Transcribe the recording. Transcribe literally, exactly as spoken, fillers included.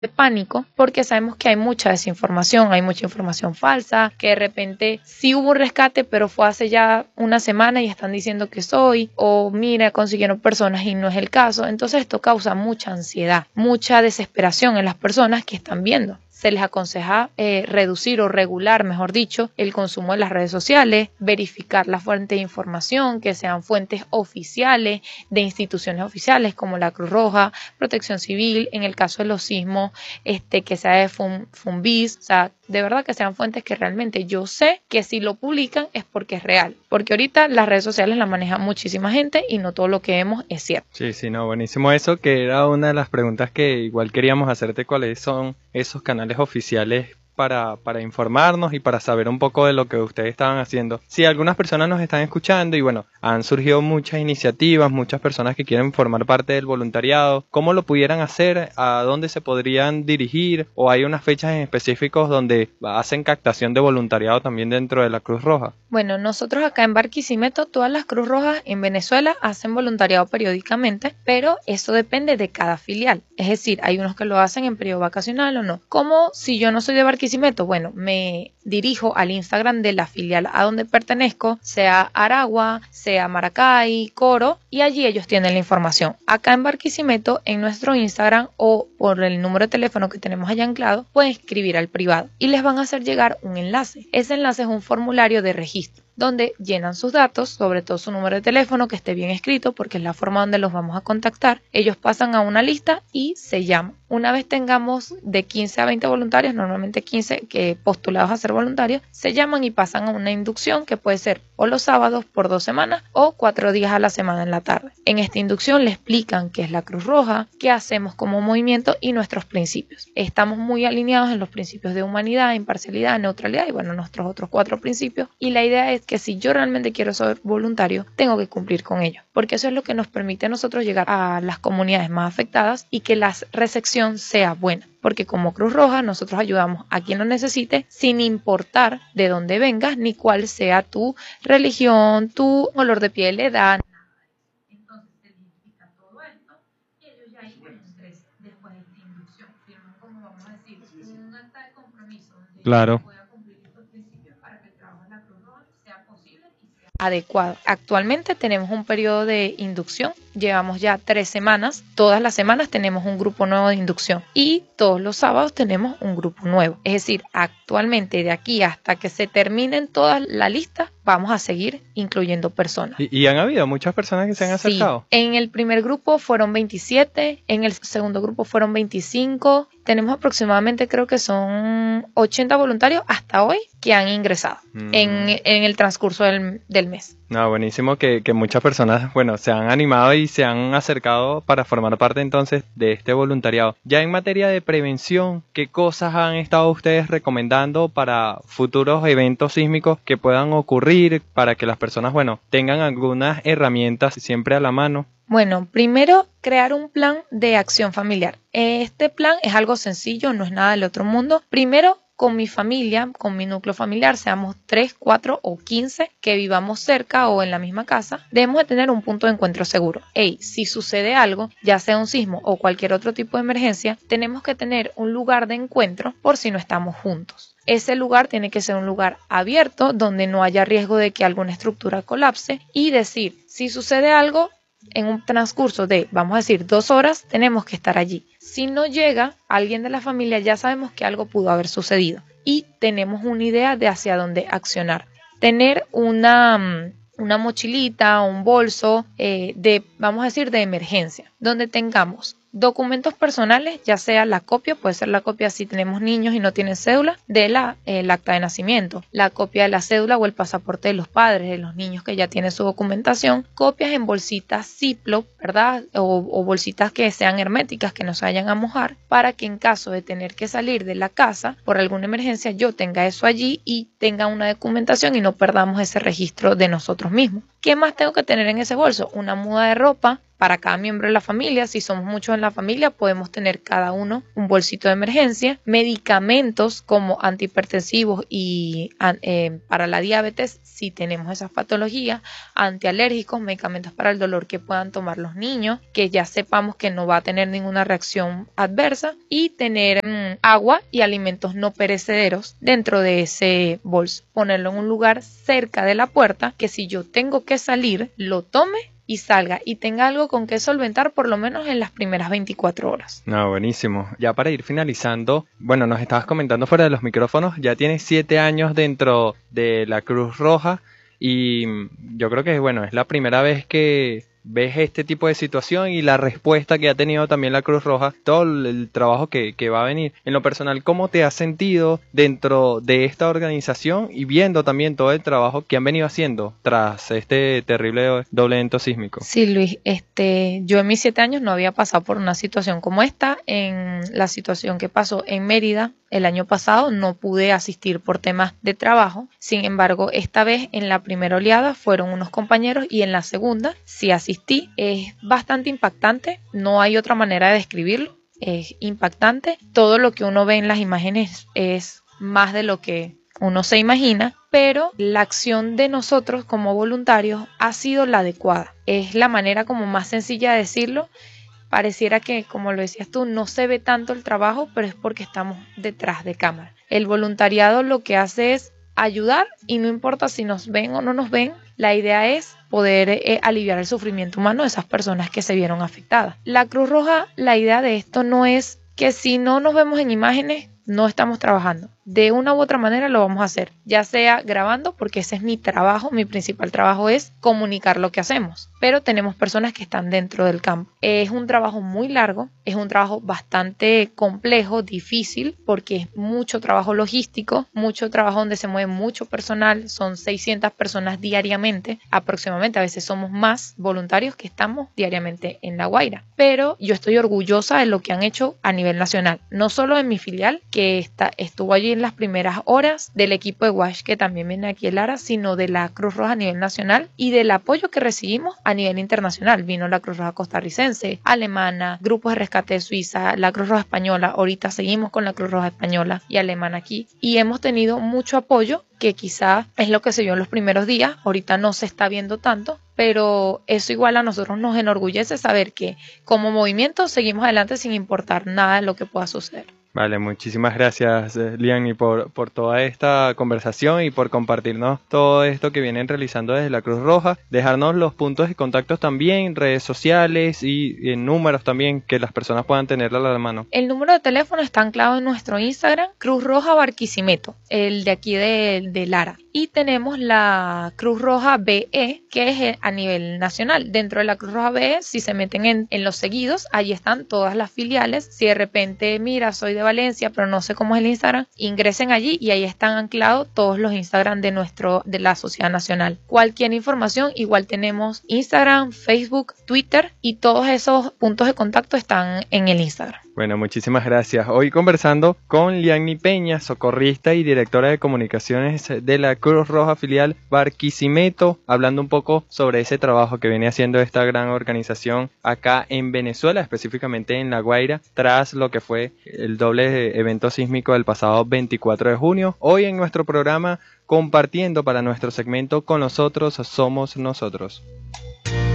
de pánico porque sabemos que hay mucha desinformación, hay mucha información falsa, que de repente sí hubo un rescate pero fue hace ya una semana y están diciendo que soy, o mira, consiguieron personas y no es el caso. Entonces esto causa mucha ansiedad, mucha desesperación en las personas que están viendo. Se les aconseja eh, reducir o regular, mejor dicho, el consumo de las redes sociales, verificar la fuente de información, que sean fuentes oficiales de instituciones oficiales como la Cruz Roja, Protección Civil, en el caso de los sismos, este, que sea de Fun, Funvis, o sea, de verdad que sean fuentes que realmente yo sé que si lo publican es porque es real, porque ahorita las redes sociales las maneja muchísima gente y no todo lo que vemos es cierto. Sí, sí, no, buenísimo eso, que era una de las preguntas que igual queríamos hacerte, cuáles son esos canales oficiales para, para informarnos y para saber un poco de lo que ustedes estaban haciendo. Sí, algunas personas nos están escuchando y bueno, han surgido muchas iniciativas, muchas personas que quieren formar parte del voluntariado. ¿Cómo lo pudieran hacer? ¿A dónde se podrían dirigir? ¿O hay unas fechas en específicos donde hacen captación de voluntariado también dentro de la Cruz Roja? Bueno, nosotros acá en Barquisimeto, todas las Cruz Rojas en Venezuela hacen voluntariado periódicamente, pero eso depende de cada filial. Es decir, hay unos que lo hacen en periodo vacacional o no. Como si yo no soy de Barquisimeto, bueno, me dirijo al Instagram de la filial a donde pertenezco, sea Aragua, sea Maracay, Coro, y allí ellos tienen la información. Acá en Barquisimeto, en nuestro Instagram o por el número de teléfono que tenemos allá anclado, pueden escribir al privado y les van a hacer llegar un enlace. Ese enlace es un formulario de registro donde llenan sus datos, sobre todo su número de teléfono que esté bien escrito porque es la forma donde los vamos a contactar. Ellos pasan a una lista y se llaman. Una vez tengamos de quince a veinte voluntarios, normalmente quince que postulados a ser voluntarios, se llaman y pasan a una inducción que puede ser o los sábados por dos semanas o cuatro días a la semana en la tarde. En esta inducción le explican qué es la Cruz Roja, qué hacemos como movimiento y nuestros principios. Estamos muy alineados en los principios de humanidad, imparcialidad, neutralidad y bueno, nuestros otros cuatro principios. Y la idea es que si yo realmente quiero ser voluntario, tengo que cumplir con ello, porque eso es lo que nos permite a nosotros llegar a las comunidades más afectadas y que la recepción sea buena, porque como Cruz Roja nosotros ayudamos a quien lo necesite sin importar de dónde vengas ni cuál sea tu religión, tu color de piel, edad. Entonces se identifica todo esto y ellos ya ahí tienen tres después de esta inducción firman, como vamos a decir, un acta de compromiso donde Claro. Adecuado. Actualmente tenemos un periodo de inducción, llevamos ya tres semanas, todas las semanas tenemos un grupo nuevo de inducción y todos los sábados tenemos un grupo nuevo. Es decir, actualmente de aquí hasta que se terminen toda la lista, vamos a seguir incluyendo personas. ¿Y, y han habido muchas personas que se han acercado? Sí, en el primer grupo fueron veintisiete, en el segundo grupo fueron veinticinco, tenemos aproximadamente creo que son ochenta voluntarios hasta hoy que han ingresado mm. en, en el transcurso del, del mes. No, buenísimo que, que muchas personas, bueno, se han animado y se han acercado para formar parte entonces de este voluntariado. Ya en materia de prevención, ¿qué cosas han estado ustedes recomendando para futuros eventos sísmicos que puedan ocurrir para que las personas, bueno, tengan algunas herramientas siempre a la mano? Bueno, primero crear un plan de acción familiar. Este plan es algo sencillo, no es nada del otro mundo. Primero, con mi familia, con mi núcleo familiar, seamos tres, cuatro o quince que vivamos cerca o en la misma casa, debemos de tener un punto de encuentro seguro. Hey, si sucede algo, ya sea un sismo o cualquier otro tipo de emergencia, tenemos que tener un lugar de encuentro por si no estamos juntos. Ese lugar tiene que ser un lugar abierto donde no haya riesgo de que alguna estructura colapse y decir, si sucede algo, en un transcurso de, vamos a decir, dos horas, tenemos que estar allí. Si no llega alguien de la familia, ya sabemos que algo pudo haber sucedido y tenemos una idea de hacia dónde accionar. Tener una, una mochilita o un bolso eh, de, vamos a decir, de emergencia, donde tengamos documentos personales, ya sea la copia, puede ser la copia si tenemos niños y no tienen cédula, de la, eh, el acta de nacimiento, la copia de la cédula o el pasaporte de los padres, de los niños que ya tienen su documentación, copias en bolsitas Ziploc, ¿verdad? O, o bolsitas que sean herméticas, que no se vayan a mojar, para que en caso de tener que salir de la casa por alguna emergencia, yo tenga eso allí y tenga una documentación y no perdamos ese registro de nosotros mismos. ¿Qué más tengo que tener en ese bolso? Una muda de ropa, para cada miembro de la familia. Si somos muchos en la familia, podemos tener cada uno un bolsito de emergencia, medicamentos como antihipertensivos y eh, para la diabetes, si tenemos esas patologías, antialérgicos, medicamentos para el dolor que puedan tomar los niños, que ya sepamos que no va a tener ninguna reacción adversa, y tener mmm, agua y alimentos no perecederos dentro de ese bolso. Ponerlo en un lugar cerca de la puerta, que si yo tengo que salir, lo tome y salga y tenga algo con que solventar por lo menos en las primeras veinticuatro horas. No, buenísimo. Ya para ir finalizando, bueno, nos estabas comentando fuera de los micrófonos, ya tienes siete años dentro de la Cruz Roja y yo creo que, bueno, es la primera vez que ves este tipo de situación y la respuesta que ha tenido también la Cruz Roja, todo el trabajo que, que va a venir. En lo personal, ¿cómo te has sentido dentro de esta organización y viendo también todo el trabajo que han venido haciendo tras este terrible doble evento sísmico? Sí, Luis, este, yo en mis siete años no había pasado por una situación como esta. En la situación que pasó en Mérida el año pasado no pude asistir por temas de trabajo. Sin embargo, esta vez en la primera oleada fueron unos compañeros y en la segunda sí asistí. Es bastante impactante, no hay otra manera de describirlo. Es impactante. Todo lo que uno ve en las imágenes es más de lo que uno se imagina, pero la acción de nosotros como voluntarios ha sido la adecuada. Es la manera como más sencilla de decirlo. Pareciera que, como lo decías tú, no se ve tanto el trabajo, pero es porque estamos detrás de cámara. El voluntariado lo que hace es ayudar y no importa si nos ven o no nos ven, la idea es poder eh, aliviar el sufrimiento humano de esas personas que se vieron afectadas. La Cruz Roja, la idea de esto no es que si no nos vemos en imágenes, no estamos trabajando. De una u otra manera lo vamos a hacer, ya sea grabando, porque ese es mi trabajo, mi principal trabajo es comunicar lo que hacemos, pero tenemos personas que están dentro del campo. Es un trabajo muy largo, es un trabajo bastante complejo, difícil, porque es mucho trabajo logístico, mucho trabajo donde se mueve mucho personal, son seiscientas personas diariamente, aproximadamente, a veces somos más voluntarios que estamos diariamente en La Guaira, pero yo estoy orgullosa de lo que han hecho a nivel nacional, no solo en mi filial, que está, estuvo allí en las primeras horas, del equipo de WASH que también viene aquí en Lara, sino de la Cruz Roja a nivel nacional y del apoyo que recibimos a nivel internacional. Vino la Cruz Roja costarricense, alemana, grupos de rescate de Suiza, la Cruz Roja española, ahorita seguimos con la Cruz Roja española y alemana aquí, y hemos tenido mucho apoyo, que quizá es lo que se vio en los primeros días, ahorita no se está viendo tanto, pero eso igual a nosotros nos enorgullece saber que como movimiento seguimos adelante sin importar nada de lo que pueda suceder. Vale, muchísimas gracias, Liani, por, por toda esta conversación y por compartirnos todo esto que vienen realizando desde la Cruz Roja, dejarnos los puntos de contacto también, redes sociales y, y números también, que las personas puedan tenerla a la mano. El número de teléfono está anclado en nuestro Instagram, Cruz Roja Barquisimeto, el de aquí de, de Lara. Y tenemos la Cruz Roja B E, que es a nivel nacional. Dentro de la Cruz Roja B E, si se meten en, en los seguidos, ahí están todas las filiales. Si de repente, mira, soy de Valencia, pero no sé cómo es el Instagram, ingresen allí y ahí están anclados todos los Instagram de nuestro de la Sociedad Nacional. Cualquier información, igual tenemos Instagram, Facebook, Twitter, y todos esos puntos de contacto están en el Instagram. Bueno, muchísimas gracias. Hoy conversando con Liani Peña, socorrista y directora de comunicaciones de la Cruz Roja filial Barquisimeto, hablando un poco sobre ese trabajo que viene haciendo esta gran organización acá en Venezuela, específicamente en La Guaira, tras lo que fue el doble evento sísmico del pasado veinticuatro de junio. Hoy en nuestro programa compartiendo para nuestro segmento Con nosotros somos nosotros.